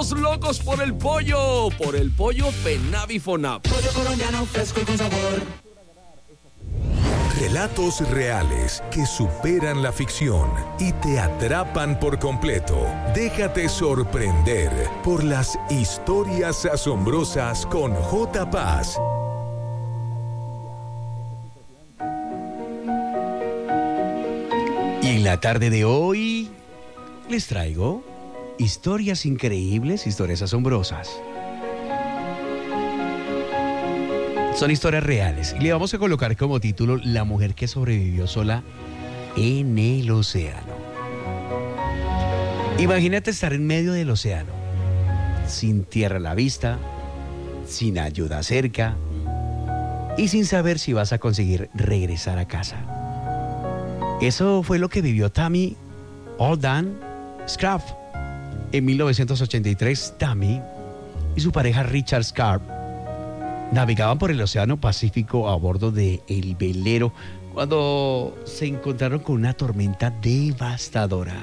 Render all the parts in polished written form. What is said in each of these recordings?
todos locos por el pollo Penavifonap. Pollo colombiano fresco y con sabor. Relatos reales que superan la ficción y te atrapan por completo. Déjate sorprender por las historias asombrosas con J. Paz. Y en la tarde de hoy les traigo historias increíbles, historias asombrosas. Son historias reales y le vamos a colocar como título La mujer que sobrevivió sola en el océano. Imagínate estar en medio del océano, sin tierra a la vista, sin ayuda cerca y sin saber si vas a conseguir regresar a casa. Eso fue lo que vivió Tammy Alden Scarf. En 1983, Tammy y su pareja Richard Scarf navegaban por el Océano Pacífico a bordo de el velero cuando se encontraron con una tormenta devastadora.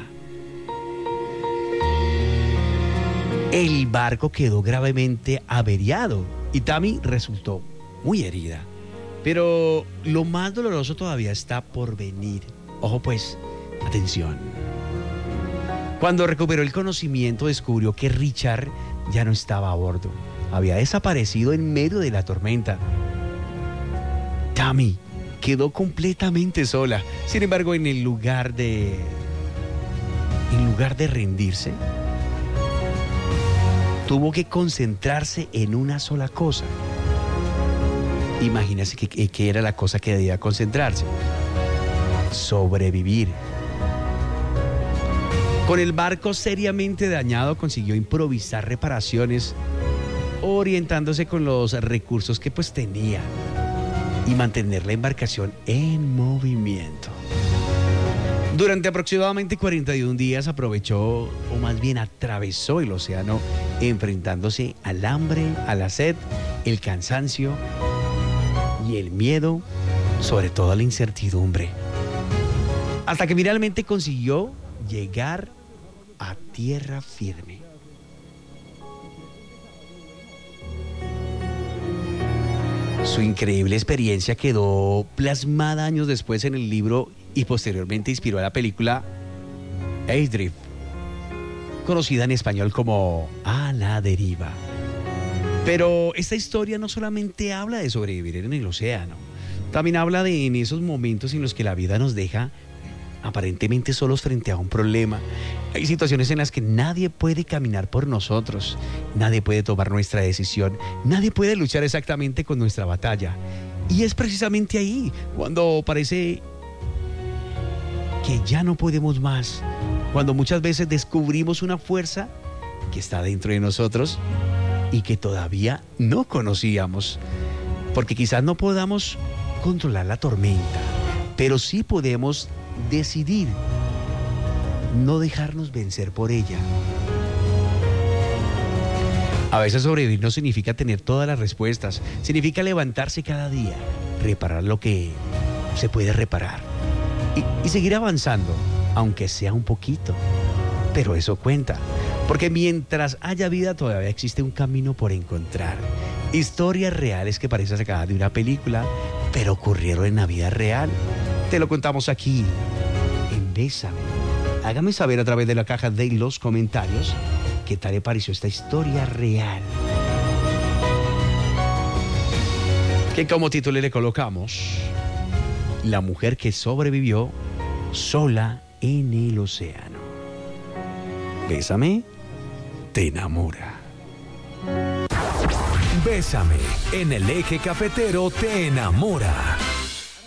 El barco quedó gravemente averiado y Tammy resultó muy herida. Pero lo más doloroso todavía está por venir. Ojo pues, atención. Cuando recuperó el conocimiento, descubrió que Richard ya no estaba a bordo. Había desaparecido en medio de la tormenta. Tammy quedó completamente sola. Sin embargo, en lugar de rendirse, tuvo que concentrarse en una sola cosa. Imagínense que era la cosa que debía concentrarse. Sobrevivir. Con el barco seriamente dañado, consiguió improvisar reparaciones, orientándose con los recursos que pues tenía y mantener la embarcación en movimiento. Durante aproximadamente 41 días aprovechó, o más bien atravesó el océano, enfrentándose al hambre, a la sed, el cansancio y el miedo, sobre todo a la incertidumbre. Hasta que finalmente consiguió llegar a tierra firme. Su increíble experiencia quedó plasmada años después en el libro y posteriormente inspiró a la película Adrift, conocida en español como A la deriva. Pero esta historia no solamente habla de sobrevivir en el océano, también habla de en esos momentos en los que la vida nos deja aparentemente solos frente a un problema. Hay situaciones en las que nadie puede caminar por nosotros, nadie puede tomar nuestra decisión, nadie puede luchar exactamente con nuestra batalla. Y es precisamente ahí cuando parece que ya no podemos más, cuando muchas veces descubrimos una fuerza que está dentro de nosotros y que todavía no conocíamos. Porque quizás no podamos controlar la tormenta, pero sí podemos decidir no dejarnos vencer por ella. A veces sobrevivir no significa tener todas las respuestas, significa levantarse cada día, reparar lo que se puede reparar y seguir avanzando, aunque sea un poquito, pero eso cuenta, porque mientras haya vida todavía existe un camino por encontrar. Historias reales que parecen sacadas de una película, pero ocurrieron en la vida real. Te lo contamos aquí en Bésame. Hágame saber a través de la caja de los comentarios qué tal le pareció esta historia real. Que como título le colocamos La mujer que sobrevivió sola en el océano. Bésame, te enamora. Bésame, en el Eje Cafetero te enamora.